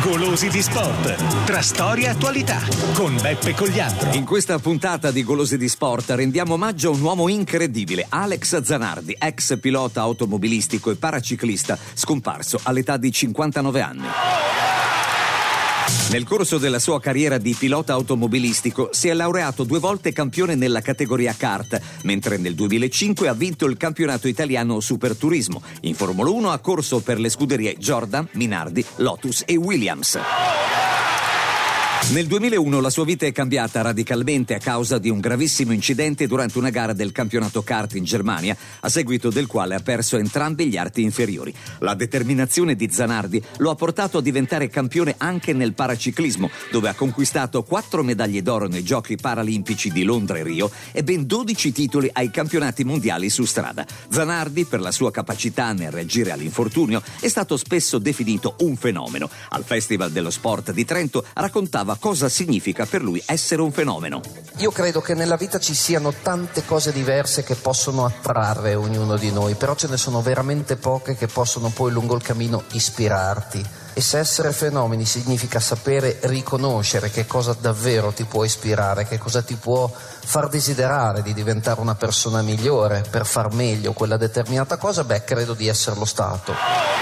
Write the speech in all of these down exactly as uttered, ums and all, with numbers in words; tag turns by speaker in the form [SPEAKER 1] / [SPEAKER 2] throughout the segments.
[SPEAKER 1] Golosi di Sport, tra storia e attualità, con Beppe Cogliandro.
[SPEAKER 2] In questa puntata di Golosi di Sport rendiamo omaggio a un uomo incredibile, Alex Zanardi, ex pilota automobilistico e paraciclista, scomparso all'età di cinquantanove anni. Nel corso della sua carriera di pilota automobilistico si è laureato due volte campione nella categoria kart, mentre nel duemilacinque ha vinto il campionato italiano Superturismo. In Formula uno ha corso per le scuderie Jordan, Minardi, Lotus e Williams. Nel duemilauno la sua vita è cambiata radicalmente a causa di un gravissimo incidente durante una gara del campionato kart in Germania, a seguito del quale ha perso entrambi gli arti inferiori. La determinazione di Zanardi lo ha portato a diventare campione anche nel paraciclismo, dove ha conquistato quattro medaglie d'oro nei Giochi Paralimpici di Londra e Rio e ben dodici titoli ai campionati mondiali su strada. Zanardi, per la sua capacità nel reagire all'infortunio, è stato spesso definito un fenomeno. Al Festival dello Sport di Trento raccontava cosa significa per lui essere un fenomeno.
[SPEAKER 3] Io credo che nella vita ci siano tante cose diverse che possono attrarre ognuno di noi, però ce ne sono veramente poche che possono poi lungo il cammino ispirarti. E se essere fenomeni significa sapere riconoscere che cosa davvero ti può ispirare, che cosa ti può far desiderare di diventare una persona migliore per far meglio quella determinata cosa, beh, credo di esserlo stato.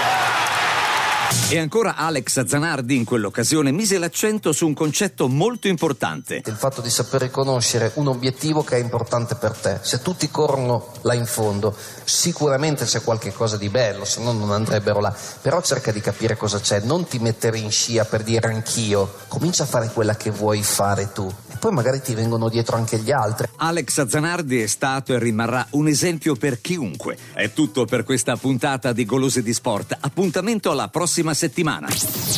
[SPEAKER 2] E ancora Alex Zanardi in quell'occasione mise l'accento su un concetto molto importante.
[SPEAKER 3] Il fatto di saper riconoscere un obiettivo che è importante per te. Se tutti corrono là in fondo, sicuramente c'è qualche cosa di bello, se no non andrebbero là. Però cerca di capire cosa c'è, non ti mettere in scia per dire anch'io. Comincia a fare quella che vuoi fare tu. E poi magari ti vengono dietro anche gli altri.
[SPEAKER 2] Alex Zanardi è stato e rimarrà un esempio per chiunque. È tutto per questa puntata di Golosi di Sport. Appuntamento alla prossima settimana.